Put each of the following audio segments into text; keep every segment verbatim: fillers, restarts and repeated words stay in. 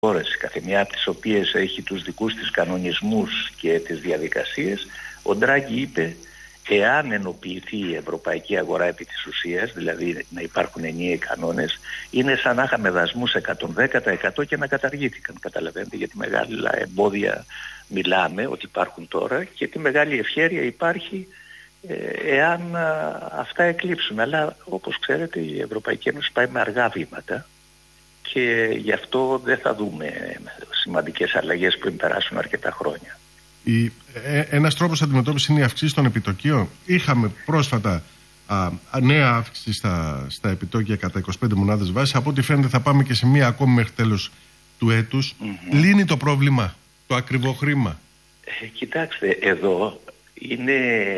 χώρες, καθεμιά από τις οποίες έχει τους δικούς της κανονισμούς και τις διαδικασίες, ο Ντράγκη είπε, εάν ενοποιηθεί η ευρωπαϊκή αγορά επί της ουσίας, δηλαδή να υπάρχουν ενιαίοι κανόνες, είναι σαν να είχαμε δασμούς εκατόν δέκα τοις εκατό και να καταργήθηκαν. Καταλαβαίνετε γιατί μεγάλα εμπόδια μιλάμε ότι υπάρχουν τώρα και τι μεγάλη ευχέρεια υπάρχει ε, εάν α, αυτά εκλείψουν. Αλλά όπως ξέρετε η Ευρωπαϊκή Ένωση πάει με αργά βήματα και γι' αυτό δεν θα δούμε σημαντικές αλλαγές που περάσουν αρκετά χρόνια. Η, ε, ένας τρόπος αντιμετώπισης είναι η αυξήση των επιτοκίων. Είχαμε πρόσφατα α, νέα αύξηση στα, στα επιτόκια κατά είκοσι πέντε μονάδες βάσης. Από ό,τι φαίνεται θα πάμε και σε μία ακόμη μέχρι τέλος του έτους. Mm-hmm. Λύνει το πρόβλημα, το ακριβό χρήμα? Ε, κοιτάξτε, εδώ είναι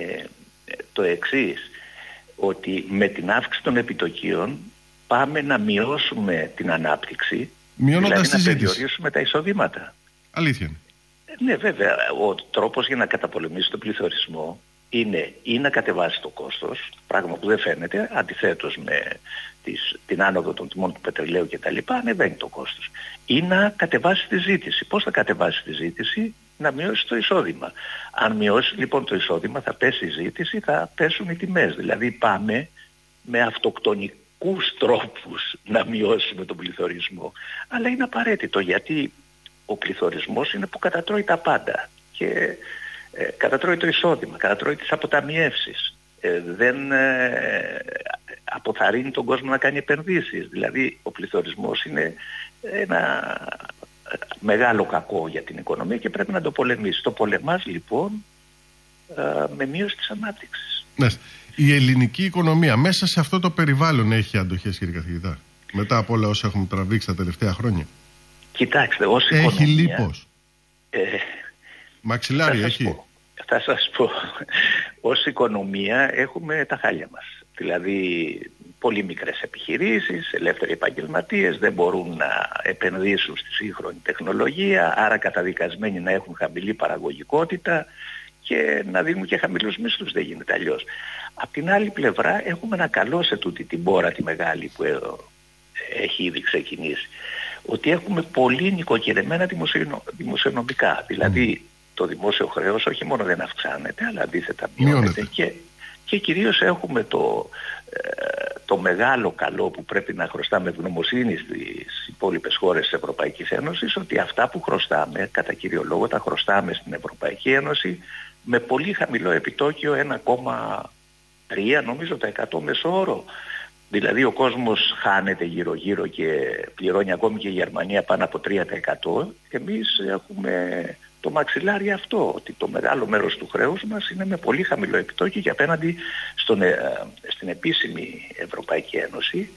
το εξής, ότι με την αύξηση των επιτοκίων πάμε να μειώσουμε την ανάπτυξη, μειώνοντας δηλαδή να περιορίσουμε τα εισοδήματα. Αλήθεια είναι. Ναι, βέβαια. Ο τρόπος για να καταπολεμήσει τον πληθωρισμό είναι ή να κατεβάσει το κόστος, πράγμα που δεν φαίνεται, αντιθέτως με τις, την άνοδο των τιμών του πετρελαίου κτλ. Ανεβαίνει το κόστος. Ή να κατεβάσει τη ζήτηση. Πώς θα κατεβάσει τη ζήτηση? Να μειώσει το εισόδημα. Αν μειώσει λοιπόν το εισόδημα, θα πέσει η ζήτηση, θα πέσουν οι τιμές. Δηλαδή πάμε με αυτοκτονικούς τρόπους να μειώσουμε τον πληθωρισμό. Αλλά είναι απαραίτητο, γιατί ο πληθωρισμός είναι που κατατρώει τα πάντα και ε, κατατρώει το εισόδημα, κατατρώει τις αποταμιεύσεις, ε, δεν ε, αποθαρρύνει τον κόσμο να κάνει επενδύσεις. Δηλαδή ο πληθωρισμός είναι ένα μεγάλο κακό για την οικονομία και πρέπει να το πολεμήσει. Το πολεμάς λοιπόν ε, με μείωση της ανάπτυξης. Ναι. Η ελληνική οικονομία μέσα σε αυτό το περιβάλλον έχει αντοχές, κύριε καθηγητά, μετά από όλα όσα έχουμε τραβήξει τα τελευταία χρόνια? Κοιτάξτε, ως έχει οικονομία... Έχει λίπος. Ε, Μαξιλάρι θα έχει. Πω, θα σας πω, ως οικονομία έχουμε τα χάλια μας. Δηλαδή πολύ μικρές επιχειρήσεις, ελεύθεροι επαγγελματίες δεν μπορούν να επενδύσουν στη σύγχρονη τεχνολογία, άρα καταδικασμένοι να έχουν χαμηλή παραγωγικότητα και να δίνουν και χαμηλούς μισθούς, δεν γίνεται αλλιώς. Απ' την άλλη πλευρά έχουμε ένα καλό σε τούτη την πόρα τη μεγάλη που εδώ έχει ήδη ξεκινήσει, ότι έχουμε πολύ νοικοκυρεμένα δημοσιο... δημοσιονομικά. Δηλαδή το δημόσιο χρέος όχι μόνο δεν αυξάνεται, αλλά αντίθετα μειώνεται και, και κυρίως έχουμε το, ε, το μεγάλο καλό που πρέπει να χρωστάμε ευγνωμοσύνη στις υπόλοιπες χώρες της Ευρωπαϊκής Ένωσης, ότι αυτά που χρωστάμε, κατά κύριο λόγο τα χρωστάμε στην Ευρωπαϊκή Ένωση με πολύ χαμηλό επιτόκιο, ένα κόμμα τρία νομίζω τα εκατό μέσο όρο. Δηλαδή ο κόσμος χάνεται γύρω γύρω και πληρώνει ακόμη και η Γερμανία πάνω από τρία τοις εκατό. Εμείς έχουμε το μαξιλάρι αυτό, ότι το μεγάλο μέρος του χρέους μας είναι με πολύ χαμηλό επιτόκιο και απέναντι στον, στην επίσημη Ευρωπαϊκή Ένωση,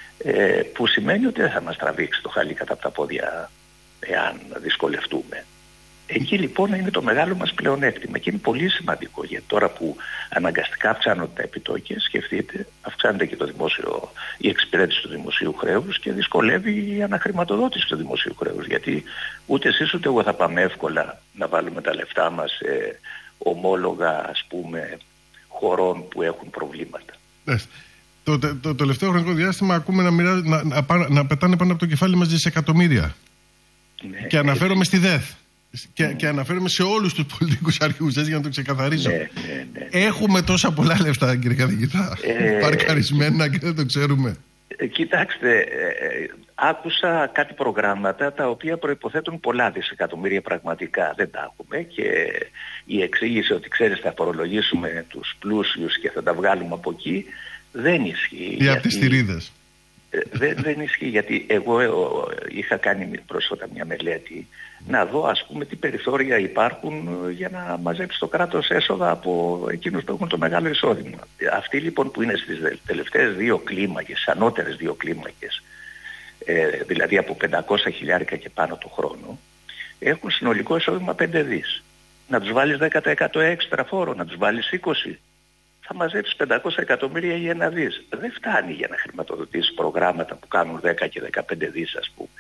που σημαίνει ότι δεν θα μας τραβήξει το χαλί κατά από τα πόδια εάν δυσκολευτούμε. Εκεί λοιπόν είναι το μεγάλο μας πλεονέκτημα και είναι πολύ σημαντικό, γιατί τώρα που αναγκαστικά αυξάνονται τα επιτόκια, σκεφτείτε, αυξάνεται και το δημόσιο, η εξυπηρέτηση του δημοσίου χρέους και δυσκολεύει η αναχρηματοδότηση του δημοσίου χρέους, γιατί ούτε εσείς ούτε εγώ θα πάμε εύκολα να βάλουμε τα λεφτά μας σε ομόλογα, ας πούμε, χωρών που έχουν προβλήματα. Yes. Το, το, το τελευταίο χρονικό διάστημα ακούμε να, μοιρά, να, να, να πετάνε πάνω από το κεφάλι μας δισεκατομμύρια. Ναι, και αναφέρομαι έτσι στη ΔΕΘ. Και, mm. και αναφέρομαι σε όλους τους πολιτικούς αρχηγούς, έτσι, για να το ξεκαθαρίσω. Ναι, ναι, ναι. Έχουμε τόσα πολλά λεφτά, κύριε καθηγητά, ε, παρκαρισμένα και δεν το ξέρουμε. Ε, κοιτάξτε, ε, άκουσα κάτι προγράμματα τα οποία προϋποθέτουν πολλά δισεκατομμύρια, πραγματικά δεν τα έχουμε, και η εξήγηση ότι ξέρεις θα φορολογήσουμε τους πλούσιους και θα τα βγάλουμε από εκεί δεν ισχύει. Ή από τις θηρίδες. Δεν, δεν ισχύει, γιατί εγώ ε, είχα κάνει πρόσφατα μια μελέτη να δω, ας πούμε, τι περιθώρια υπάρχουν για να μαζέψει το κράτος έσοδα από εκείνους που έχουν το μεγάλο εισόδημα. Αυτοί λοιπόν που είναι στις τελευταίες δύο κλίμακες, στις ανώτερες δύο κλίμακες, ε, δηλαδή από πεντακόσια χιλιάρικα και πάνω το χρόνο, έχουν συνολικό εισόδημα πέντε δις. Να τους βάλεις δέκα τοις εκατό έξτρα φόρο, να τους βάλεις είκοσι, θα μαζέψεις πεντακόσια εκατομμύρια ή ένα δις. Δεν φτάνει για να χρηματοδοτήσεις προγράμματα που κάνουν δέκα και δεκαπέντε δις, ας πούμε.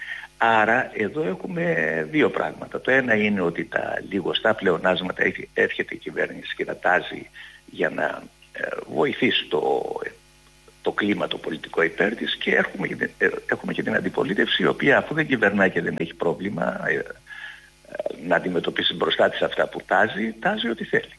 Άρα εδώ έχουμε δύο πράγματα. Το ένα είναι ότι τα λιγοστά πλεονάσματα έρχεται η κυβέρνηση και τα τάζει για να βοηθήσει το το κλίμα το πολιτικό υπέρ της και έχουμε, έχουμε και την αντιπολίτευση, η οποία αφού δεν κυβερνάει και δεν έχει πρόβλημα ε, ε, να αντιμετωπίσει μπροστά της αυτά που τάζει, τάζει ό,τι θέλει.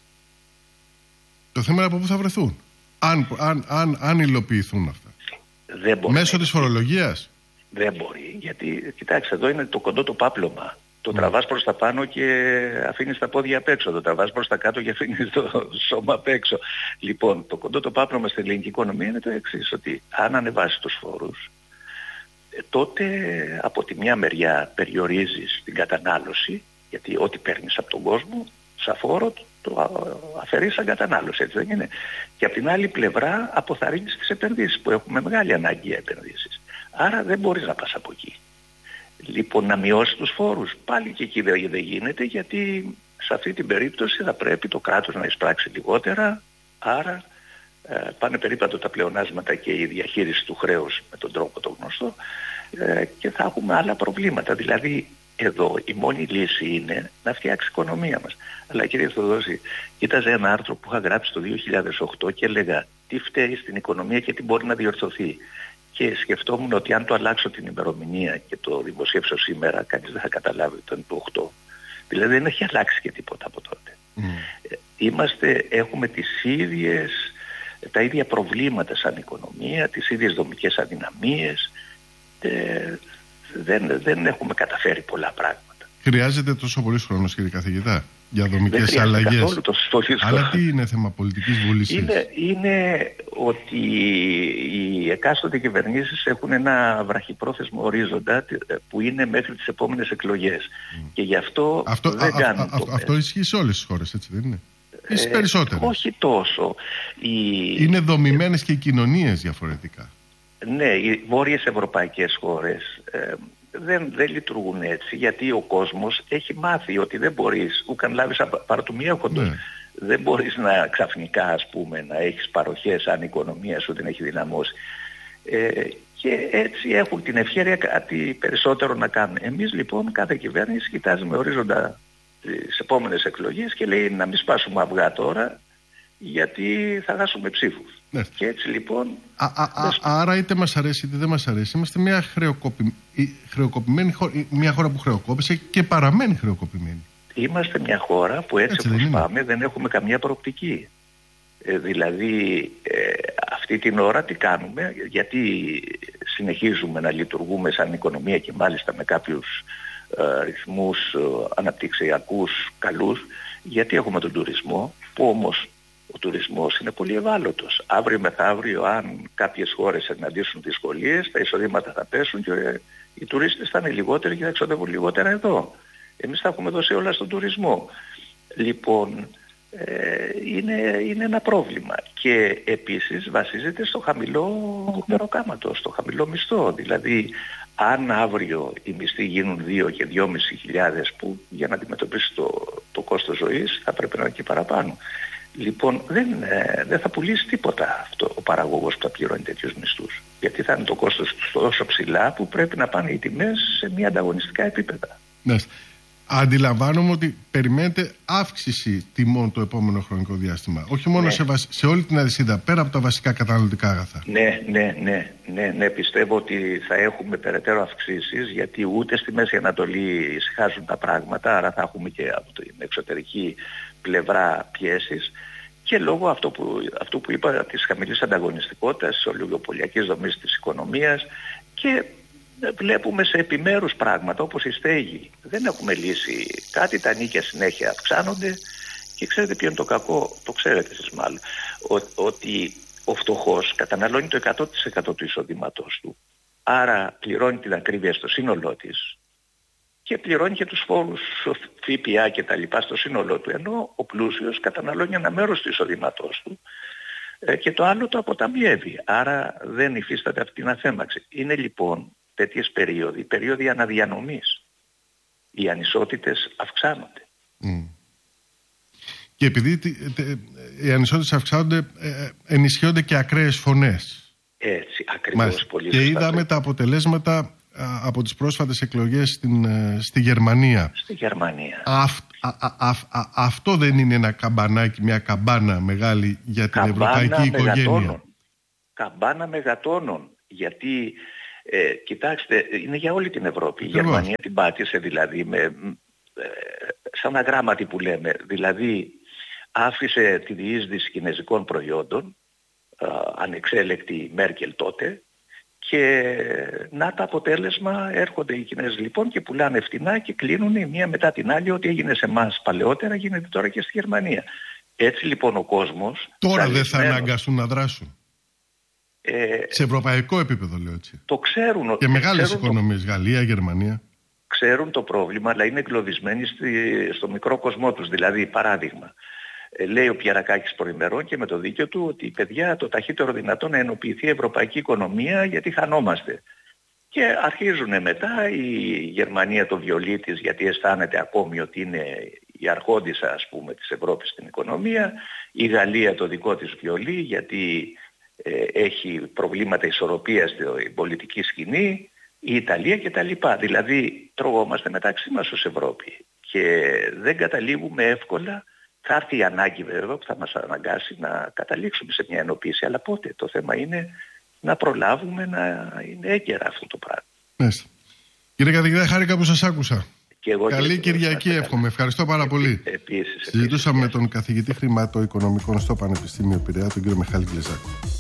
Το θέμα είναι από πού θα βρεθούν, αν, αν, αν, αν υλοποιηθούν αυτά. Δεν μπορεί. Μέσω της φορολογίας. Δεν μπορεί, γιατί κοιτάξτε, εδώ είναι το κοντό το πάπλωμα. Το mm. τραβάς προς τα πάνω και αφήνεις τα πόδια απ' έξω. Το τραβάς προς τα κάτω και αφήνεις το σώμα απ' έξω. Λοιπόν, το κοντό το πάπλωμα στην ελληνική οικονομία είναι το εξής, ότι αν ανεβάσεις τους φόρους, τότε από τη μια μεριά περιορίζεις την κατανάλωση, γιατί ό,τι παίρνεις από τον κόσμο, σαν φόρο, το αφαιρείς σαν κατανάλωση, έτσι δεν είναι? Και από την άλλη πλευρά αποθαρρύνεις τις επενδύσεις, που έχουμε μεγάλη ανάγκη για επενδύσεις. Άρα δεν μπορείς να πας από εκεί. Λοιπόν, να μειώσει τους φόρους, πάλι και εκεί δεν γίνεται, γιατί σε αυτή την περίπτωση θα πρέπει το κράτος να εισπράξει λιγότερα, άρα ε, πάνε περίπατο τα πλεονάσματα και η διαχείριση του χρέους με τον τρόπο το γνωστό ε, και θα έχουμε άλλα προβλήματα. Δηλαδή εδώ η μόνη λύση είναι να φτιάξει η οικονομία μας. Αλλά κύριε Θεοδόση, κοίταζε ένα άρθρο που είχα γράψει το δύο χιλιάδες οκτώ και έλεγα τι φταίει στην οικονομία και τι μπορεί να διορθωθεί. Και σκεφτόμουν ότι αν το αλλάξω την ημερομηνία και το δημοσιεύσω σήμερα, κανείς δεν θα καταλάβει ότι ήταν το οκτώ. Δηλαδή δεν έχει αλλάξει και τίποτα από τότε. Mm. Είμαστε, έχουμε τις ίδιες, τα ίδια προβλήματα σαν οικονομία, τις ίδιες δομικές αδυναμίες. Ε, δεν, δεν έχουμε καταφέρει πολλά πράγματα. Χρειάζεται τόσο πολύ χρόνος, κύριε καθηγητά, για δομικές αλλαγές? Αλλά τι είναι θέμα πολιτικής βούλησης? Είναι, είναι ότι οι εκάστοτε κυβερνήσεις έχουν ένα βραχυπρόθεσμο ορίζοντα που είναι μέχρι τις επόμενες εκλογές. Mm. Και γι' αυτό, αυτό δεν α, κάνουν α, το Αυτό ισχύει σε όλες τις χώρες, έτσι δεν είναι? Ή στις περισσότερες? Όχι τόσο. Η... Είναι δομημένες και οι κοινωνίες διαφορετικά. Ναι, οι βόρειες ευρωπαϊκές χώρες ε, δεν, δεν λειτουργούν έτσι, γιατί ο κόσμος έχει μάθει ότι δεν μπορείς, ούκαν λάβεις παρατομιέχοντος, ναι. δεν μπορείς να ξαφνικά, ας πούμε, να έχεις παροχές αν η οικονομία σου δεν έχει δυναμώσει. Ε, και έτσι έχουν την ευχέρεια κάτι περισσότερο να κάνουν. Εμείς λοιπόν κάθε κυβέρνηση κοιτάζει με ορίζοντα τις επόμενες εκλογές και λέει να μην σπάσουμε αυγά τώρα, γιατί θα χάσουμε ψήφους. Ναι. Και έτσι λοιπόν... Α, α, α, άρα είτε μας αρέσει είτε δεν μας αρέσει, είμαστε μια χρεοκοπη... χρεοκοπημένη χώρα, μια χώρα που χρεοκόπησε και παραμένει χρεοκοπημένη. Είμαστε μια χώρα που έτσι, έτσι όπως δεν πάμε δεν έχουμε καμία προοπτική. Ε, δηλαδή ε, αυτή την ώρα τι κάνουμε, γιατί συνεχίζουμε να λειτουργούμε σαν οικονομία και μάλιστα με κάποιους ε, ρυθμούς ε, αναπτυξιακούς καλούς, γιατί έχουμε τον τουρισμό, που όμως ο τουρισμός είναι πολύ ευάλωτος. Αύριο μεθαύριο, αν κάποιες χώρες συναντήσουν δυσκολίες, τα εισοδήματα θα πέσουν και οι τουρίστες θα είναι λιγότεροι και θα εξοδεύουν λιγότερα εδώ. Εμείς θα έχουμε δώσει όλα στον τουρισμό. Λοιπόν, ε, είναι, είναι ένα πρόβλημα. Και επίσης βασίζεται στο χαμηλό μεροκάματο, στο χαμηλό μισθό. Δηλαδή, αν αύριο οι μισθοί γίνουν δύο και δυόμισι χιλιάδες, που για να αντιμετωπίσει το, το κόστος ζωής θα πρέπει να είναι και παραπάνω. Λοιπόν, δεν, ε, δεν θα πουλήσει τίποτα αυτό ο παραγωγός που θα πληρώνει τέτοιους μισθούς. Γιατί θα είναι το κόστος τόσο ψηλά που πρέπει να πάνε οι τιμές σε μια ανταγωνιστικά επίπεδα. Ναι. Αντιλαμβάνομαι ότι περιμένετε αύξηση τιμών το επόμενο χρονικό διάστημα. Όχι μόνο ναι. σε, βασ... σε όλη την αλυσίδα, πέρα από τα βασικά καταναλωτικά αγαθά. Ναι, ναι, ναι, ναι, ναι. Πιστεύω ότι θα έχουμε περαιτέρω αυξήσεις, γιατί ούτε στη Μέση Ανατολή ησυχάζουν τα πράγματα, άρα θα έχουμε και από την εξωτερική πλευρά πιέσεις. Και λόγω αυτού που, αυτού που είπα, της χαμηλής ανταγωνιστικότητας, της ολιγοπολιακής δομής της οικονομίας, και βλέπουμε σε επιμέρους πράγματα όπως η στέγη. Δεν έχουμε λύσει κάτι, τα νίκια συνέχεια αυξάνονται και ξέρετε ποιο είναι το κακό, το ξέρετε εσείς μάλλον, ο, ότι ο φτωχός καταναλώνει το εκατό τοις εκατό του εισοδήματός του. Άρα πληρώνει την ακρίβεια στο σύνολό της και πληρώνει και τους φόρους ΦΠΑ και τα λοιπά στο σύνολό του, ενώ ο πλούσιος καταναλώνει ένα μέρος του εισοδήματός του και το άλλο το αποταμιεύει. Άρα δεν υφίσταται αυτή την αθέμαξη. Είναι λοιπόν τέτοιες περίοδοι, περίοδοι αναδιανομής. Οι ανισότητες αυξάνονται. Mm. Και επειδή οι ανισότητες αυξάνονται, ενισχύονται και ακραίες φωνές. Έτσι, ακριβώς. Μάλιστα. Πολύ και είδαμε τα αποτελέσματα α, από τις πρόσφατες εκλογές στην, στη Γερμανία. Στη Γερμανία. Αυ, α, α, α, α, αυτό δεν είναι ένα καμπανάκι, μια καμπάνα μεγάλη για την καμπάνα ευρωπαϊκή οικογένεια? μεγατόνων. καμπάνα μεγατόνων. Γιατί, ε, κοιτάξτε, είναι για όλη την Ευρώπη. Η Γερμανία την πάτησε δηλαδή με, ε, σαν αγράμματι που λέμε. Δηλαδή άφησε τη διείσδυση κινέζικων προϊόντων, ε, ανεξέλεκτη Μέρκελ τότε, και να τα αποτέλεσμα, έρχονται οι Κινέζοι λοιπόν και πουλάνε φτηνά και κλείνουν η μία μετά την άλλη. Ό,τι έγινε σε εμάς παλαιότερα γίνεται τώρα και στη Γερμανία. Έτσι λοιπόν ο κόσμος... Τώρα δεν θα αναγκαστούν να δράσουν. Ε, σε ευρωπαϊκό επίπεδο λέω έτσι. Το ξέρουν. Και μεγάλες οικονομίες, το... Γαλλία, Γερμανία. Ξέρουν το πρόβλημα, αλλά είναι εγκλωβισμένοι στη... στο μικρό κοσμό τους. Δηλαδή, παράδειγμα, ε, λέει ο Πιερακάκης προημερών και με το δίκιο του ότι παιδιά το ταχύτερο δυνατό να ενοποιηθεί η ευρωπαϊκή οικονομία γιατί χανόμαστε. Και αρχίζουν μετά η Γερμανία το βιολί της, γιατί αισθάνεται ακόμη ότι είναι η αρχόντισσα, ας πούμε, της Ευρώπης στην οικονομία, η Γαλλία το δικό της βιολί γιατί ε, έχει προβλήματα ισορροπίας στην πολιτική σκηνή, η Ιταλία κτλ. Δηλαδή τρογόμαστε μεταξύ μας ως Ευρώπη και δεν καταλήγουμε εύκολα. Θα έρθει η ανάγκη βέβαια που θα μας αναγκάσει να καταλήξουμε σε μια ενοποίηση, αλλά πότε? Το θέμα είναι να προλάβουμε να είναι έγκαιρα αυτό το πράγμα. Μάλιστα. Κύριε καθηγητά, χάρηκα που σας άκουσα. Και εγώ Καλή και Κυριακή εύχομαι. Ευχαριστώ πάρα Επί, πολύ. Επίσης, Συζητούσαμε επίσης. με τον καθηγητή χρηματοοικονομικών στο Πανεπιστήμιο Πειραιά, τον κύριο Μιχάλη Γκλεζάκη.